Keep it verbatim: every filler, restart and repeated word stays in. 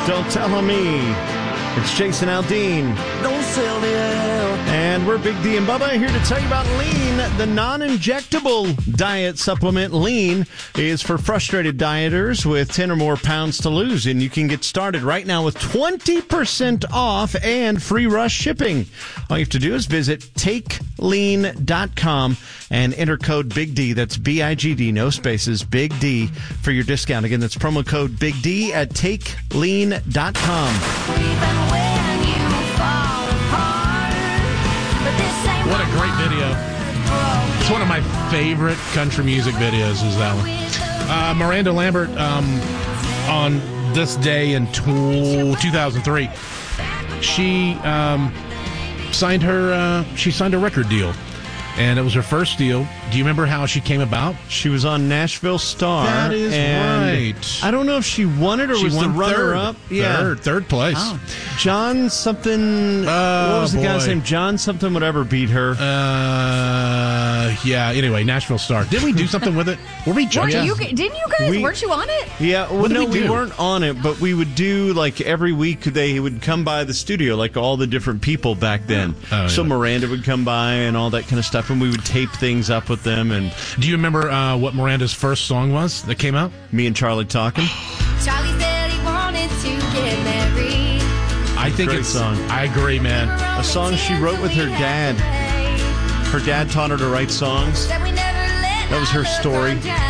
Don't Tell Me. It's Jason Aldean. Don't sell the air. And we're Big D and Bubba here to tell you about Lean, the non-injectable diet supplement. Lean is for frustrated dieters with ten or more pounds to lose, and you can get started right now with twenty percent off and free rush shipping. All you have to do is visit take lean dot com and enter code Big D. That's B I G D, no spaces, Big D, for your discount. Again, that's promo code Big D at take lean dot com. What a great video. It's one of my favorite country music videos is that one. Uh, Miranda Lambert, um, on this day in two thousand three, she um, signed her, uh, she signed a record deal. And it was her first deal. Do you remember how she came about? She was on Nashville Star. That is and right. I don't know if she won it or She was the won runner-up. third. Third, third place. Oh. John something. Oh, what was the boy. guy's name? John something whatever beat her. Uh, yeah. Anyway, Nashville Star. Didn't we do something with it? Were we Weren't judges? you, didn't you guys? We- weren't you on it? Yeah, well, What did no, we we, do? weren't on it, but we would do, like, every week they would come by the studio, like all the different people back then. Oh, so yeah. Miranda would come by and all that kind of stuff, and we would tape things up with them, and Do you remember uh, what Miranda's first song was that came out? me and Charlie talking. Charlie said he wanted to get married. I think Great it's. song. I agree, man. A song she wrote with her dad. Her dad taught her to write songs. That That was her story.